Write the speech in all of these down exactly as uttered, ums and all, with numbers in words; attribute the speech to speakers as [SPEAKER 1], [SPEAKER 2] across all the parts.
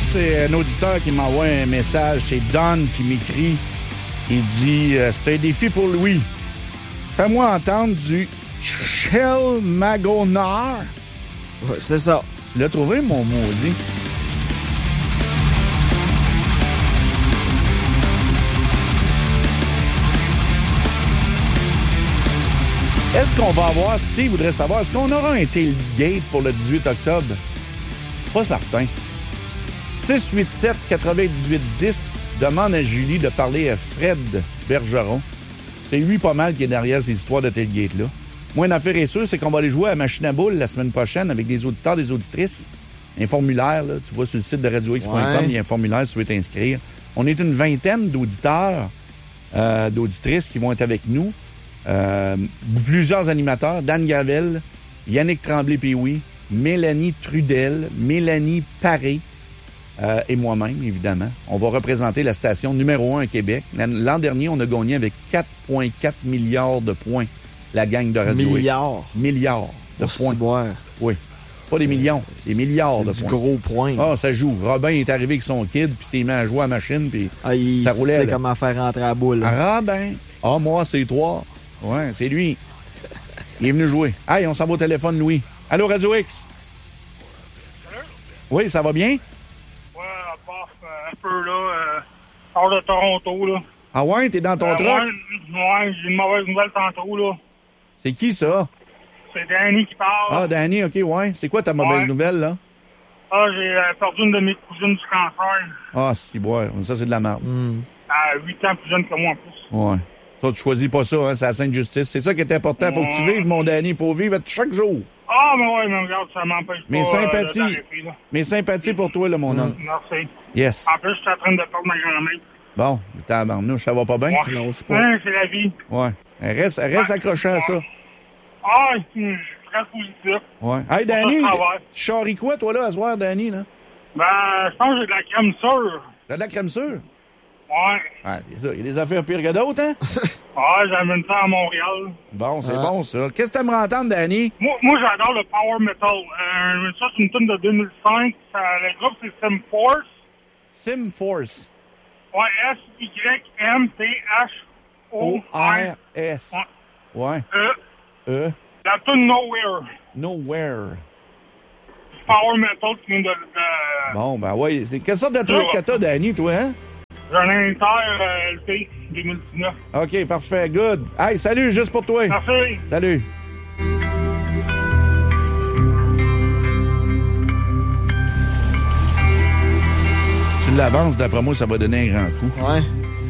[SPEAKER 1] c'est un auditeur qui m'envoie un message. C'est Don qui m'écrit. Il dit euh, c'est un défi pour Louis. Fais-moi entendre du Shell Magonar.
[SPEAKER 2] Ouais, c'est ça.
[SPEAKER 1] Tu l'as trouvé, mon maudit? Est-ce qu'on va avoir, Steve voudrait savoir, est-ce qu'on aura un tailgate pour le dix-huit octobre? Pas certain. six huit sept, quatre-vingt-dix-huit, dix demande à Julie de parler à Fred Bergeron. C'est lui pas mal qui est derrière ces histoires de tailgate-là. Moi, une affaire est sûre, c'est qu'on va aller jouer à la machine à boules la semaine prochaine avec des auditeurs, des auditrices. Un formulaire, là, tu vois, sur le site de radio x point com, ouais. Il y a un formulaire si tu veux t'inscrire. On est une vingtaine d'auditeurs, euh, d'auditrices qui vont être avec nous. Euh, plusieurs animateurs, Dan Gavel, Yannick Tremblay-Péoui, Mélanie Trudel, Mélanie Paré euh, et moi-même, évidemment. On va représenter la station numéro un à Québec. L'an dernier, on a gagné avec quatre virgule quatre milliards de points, la gang de Radio
[SPEAKER 2] Milliards.
[SPEAKER 1] X. Milliards de
[SPEAKER 2] Pour
[SPEAKER 1] points.
[SPEAKER 2] Ciboire.
[SPEAKER 1] Oui. Pas des millions, des milliards de
[SPEAKER 2] du
[SPEAKER 1] points.
[SPEAKER 2] gros points.
[SPEAKER 1] Ah, ça joue. Robin est arrivé avec son kid, puis s'est mis à jouer à la machine, puis
[SPEAKER 2] ah, il
[SPEAKER 1] ça roulait.
[SPEAKER 2] Il sait
[SPEAKER 1] là.
[SPEAKER 2] comment faire rentrer la boule.
[SPEAKER 1] Ah, Robin. Ah, moi, c'est toi. Ouais, c'est lui. Il est venu jouer. Hey, on s'en va au téléphone, Louis. Allô, Radio X?
[SPEAKER 3] Salut?
[SPEAKER 1] Oui, ça va bien?
[SPEAKER 3] Ouais, à part euh, un peu, là, euh, hors de Toronto, là.
[SPEAKER 1] Ah ouais, t'es dans ton
[SPEAKER 3] euh,
[SPEAKER 1] truck?
[SPEAKER 3] Ouais, ouais, j'ai une mauvaise nouvelle tantôt, là.
[SPEAKER 1] C'est qui, ça?
[SPEAKER 3] C'est Danny qui parle.
[SPEAKER 1] Ah, Danny, OK, ouais. C'est quoi ta mauvaise
[SPEAKER 3] ouais.
[SPEAKER 1] nouvelle, là?
[SPEAKER 3] Ah, j'ai euh, perdu une de mes cousines du cancer.
[SPEAKER 1] Ah, si, ouais. Ça, c'est de la merde.
[SPEAKER 2] Mm.
[SPEAKER 3] À huit ans plus jeune que moi, en plus.
[SPEAKER 1] Ouais. Ça, tu choisis pas ça, hein, c'est la Sainte-Justice. C'est ça qui est important. Faut que tu vives, mon Danny. Faut vivre chaque jour.
[SPEAKER 3] Ah, mais ouais, mais regarde, ça m'empêche
[SPEAKER 1] Mes
[SPEAKER 3] pas
[SPEAKER 1] sympathies.
[SPEAKER 3] euh, là.
[SPEAKER 1] Mes sympathies pour toi, là, mon
[SPEAKER 3] mm.
[SPEAKER 1] homme.
[SPEAKER 3] Merci.
[SPEAKER 1] Yes.
[SPEAKER 3] En plus, je suis en train de perdre ma grand-mère.
[SPEAKER 1] Bon, tabarnouche, ça va pas bien?
[SPEAKER 3] Ouais.
[SPEAKER 2] Non, je sais pas.
[SPEAKER 3] Ouais, c'est la vie.
[SPEAKER 1] Ouais. Reste, reste
[SPEAKER 3] ouais.
[SPEAKER 1] accroché à ça.
[SPEAKER 3] Ah, je suis très positif.
[SPEAKER 1] Ouais. Hey, Danny,
[SPEAKER 3] ça,
[SPEAKER 1] tu charries quoi, toi, là, à soir, Danny, là?
[SPEAKER 3] Ben, je pense que j'ai de la crème sûre.
[SPEAKER 1] T'as de la crème sûre?
[SPEAKER 3] Ouais.
[SPEAKER 1] Ah, c'est ça. Il y a des affaires pires que d'autres, hein?
[SPEAKER 3] Ouais, j'amène ça à Montréal.
[SPEAKER 1] Bon, c'est
[SPEAKER 2] ah.
[SPEAKER 1] bon, ça. Qu'est-ce que t'aimerais entendre, Danny?
[SPEAKER 3] Moi, moi j'adore le power metal. Euh, ça, c'est une tune de deux mille cinq. Ça, le groupe, c'est Sim Force.
[SPEAKER 1] Sim Force.
[SPEAKER 3] Ouais, S Y M T H O R
[SPEAKER 1] S.
[SPEAKER 3] Ouais.
[SPEAKER 1] Ouais.
[SPEAKER 3] E.
[SPEAKER 1] E.
[SPEAKER 3] La tune Nowhere.
[SPEAKER 1] Nowhere.
[SPEAKER 3] Power metal qui vient de... de...
[SPEAKER 1] Bon, ben ouais. C'est quelle sorte de truc
[SPEAKER 3] ouais.
[SPEAKER 1] que t'as, Danny, toi, hein?
[SPEAKER 3] J'ai un Inter euh, L T deux mille dix-neuf.
[SPEAKER 1] OK, parfait. Good. Hey, salut, juste pour toi.
[SPEAKER 3] Merci.
[SPEAKER 1] Salut. Tu l'avances, d'après moi, ça va donner un grand coup.
[SPEAKER 2] Ouais.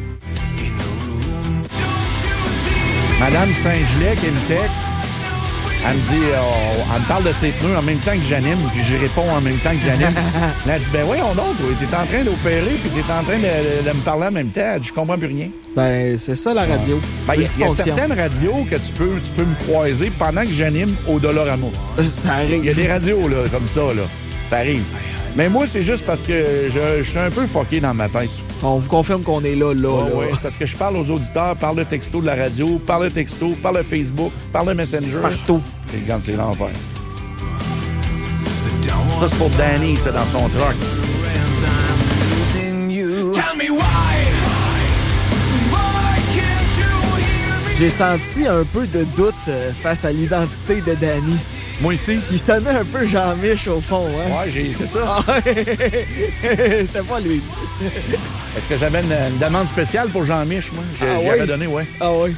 [SPEAKER 1] Madame Saint-Gelais qui me texte, elle me dit, oh, elle me parle de ses pneus en même temps que j'anime, puis je réponds en même temps que j'anime. Elle a dit, ben voyons donc, t'es en train d'opérer, puis t'es en train de, de me parler en même temps. Elle dit, je comprends plus rien.
[SPEAKER 2] Ben, c'est ça, la radio.
[SPEAKER 1] Ben, il y, y a certaines radios que tu peux, tu peux me croiser pendant que j'anime au Dollarama.
[SPEAKER 2] Ça arrive.
[SPEAKER 1] Il y a des radios, là, comme ça, là. Ça arrive. Mais moi, c'est juste parce que je, je suis un peu fucké dans ma tête.
[SPEAKER 2] On vous confirme qu'on est là, là,
[SPEAKER 1] Oh,
[SPEAKER 2] là.
[SPEAKER 1] ouais, parce que je parle aux auditeurs par le texto de la radio, par le texto, par le Facebook, par le Messenger.
[SPEAKER 2] Partout.
[SPEAKER 1] Et quand c'est l'enfer. Ça, c'est pour Danny, c'est dans son truck.
[SPEAKER 2] J'ai senti un peu de doute euh, face à l'identité de Danny.
[SPEAKER 1] Moi ici?
[SPEAKER 2] Il sonnait un peu Jean-Mich au fond, hein?
[SPEAKER 1] Ouais, j'ai, c'est ça.
[SPEAKER 2] C'était pas lui.
[SPEAKER 1] Est-ce que j'avais une, une demande spéciale pour Jean-Mich, moi? Je,
[SPEAKER 2] ah,
[SPEAKER 1] j'y
[SPEAKER 2] oui?
[SPEAKER 1] avais donné, ouais.
[SPEAKER 2] Ah oui.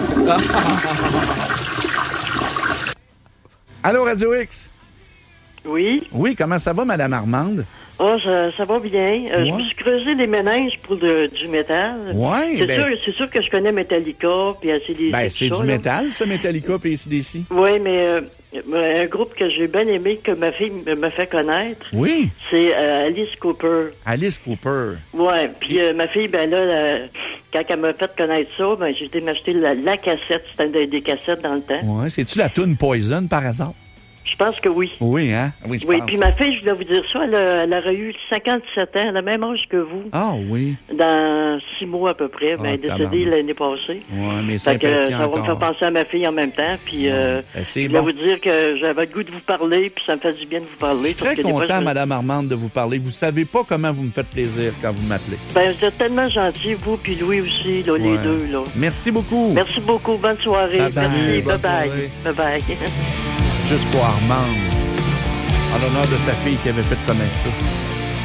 [SPEAKER 1] Allô, Radio X?
[SPEAKER 4] Oui.
[SPEAKER 1] Oui, comment ça va, Madame Armande?
[SPEAKER 4] Oh, ça, ça va bien. Euh,
[SPEAKER 1] ouais.
[SPEAKER 4] Je me suis creusé les méninges pour de, du métal.
[SPEAKER 1] Ouais,
[SPEAKER 4] c'est,
[SPEAKER 1] ben...
[SPEAKER 4] sûr, c'est sûr que je connais Metallica puis A C D C.
[SPEAKER 1] Ben, c'est
[SPEAKER 4] ça,
[SPEAKER 1] du
[SPEAKER 4] là.
[SPEAKER 1] métal, ça, Metallica puis A C D C.
[SPEAKER 4] Oui, mais euh, un groupe que j'ai bien aimé, que ma fille m'a fait connaître,
[SPEAKER 1] oui.
[SPEAKER 4] c'est euh, Alice Cooper.
[SPEAKER 1] Alice Cooper.
[SPEAKER 4] Oui, puis euh, ma fille, ben là, la, quand elle m'a fait connaître ça, ben j'ai été m'acheter la, la cassette. C'était des, des cassettes dans le temps.
[SPEAKER 1] Ouais, c'est-tu la toune Poison, par hasard?
[SPEAKER 4] Je pense que oui.
[SPEAKER 1] Oui, hein? Oui, je
[SPEAKER 4] Oui,
[SPEAKER 1] pense.
[SPEAKER 4] puis ma fille, je voulais vous dire ça, elle, a- elle aurait eu cinquante-sept ans, le même âge que vous.
[SPEAKER 1] Ah oui.
[SPEAKER 4] Dans six mois à peu près.
[SPEAKER 1] Ah,
[SPEAKER 4] Ben, elle est décédée
[SPEAKER 1] tabarnak.
[SPEAKER 4] l'année passée.
[SPEAKER 1] Oui, mais
[SPEAKER 4] Fait que, euh,
[SPEAKER 1] sympathie
[SPEAKER 4] ça va me
[SPEAKER 1] encore.
[SPEAKER 4] faire penser à ma fille en même temps. Puis, euh,
[SPEAKER 1] Ben, c'est
[SPEAKER 4] je voulais
[SPEAKER 1] bon.
[SPEAKER 4] vous dire que j'avais le goût de vous parler, puis ça me fait du bien de vous parler.
[SPEAKER 1] Je suis
[SPEAKER 4] parce
[SPEAKER 1] très
[SPEAKER 4] que des fois,
[SPEAKER 1] content,
[SPEAKER 4] je me-
[SPEAKER 1] Madame Armande, de vous parler. Vous savez pas comment vous me faites plaisir quand vous m'appelez.
[SPEAKER 4] Ben, vous êtes tellement gentils, vous, puis Louis aussi, là, les
[SPEAKER 1] Ouais.
[SPEAKER 4] deux, là.
[SPEAKER 1] Merci beaucoup.
[SPEAKER 4] Merci beaucoup. Bonne soirée.
[SPEAKER 1] Bye bye.
[SPEAKER 4] Merci.
[SPEAKER 2] Bonne
[SPEAKER 4] Bye-bye.
[SPEAKER 2] soirée.
[SPEAKER 4] Bye-bye.
[SPEAKER 1] Juste pour Armande, en l'honneur de sa fille qui avait fait connaître ça.